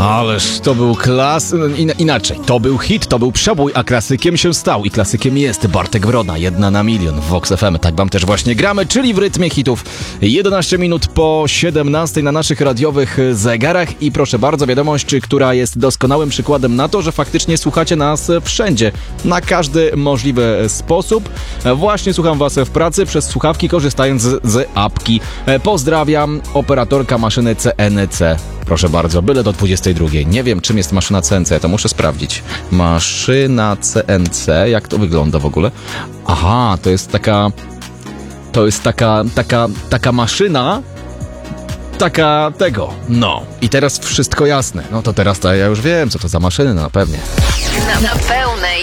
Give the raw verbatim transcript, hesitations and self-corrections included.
Ależ to był klas... In, inaczej, to był hit, to był przebój, a klasykiem się stał i klasykiem jest Bartek Wrona, jedna na milion w Vox F M. Tak wam też właśnie gramy, czyli w rytmie hitów. jedenaście minut po siedemnastej na naszych radiowych zegarach i proszę bardzo, wiadomość, która jest doskonałym przykładem na to, że faktycznie słuchacie nas wszędzie, na każdy możliwy sposób. Właśnie słucham was w pracy przez słuchawki, korzystając z, z apki. Pozdrawiam, operatorka maszyny C N C. Proszę bardzo, byle do dwudziestej drugiej. Nie wiem, czym jest maszyna C N C, to muszę sprawdzić. Maszyna C N C, jak to wygląda w ogóle? Aha, to jest taka... To jest taka, taka, taka maszyna... Taka tego, no. I teraz wszystko jasne. No to teraz to ja już wiem, co to za maszyny, no pewnie. Na, na pełnej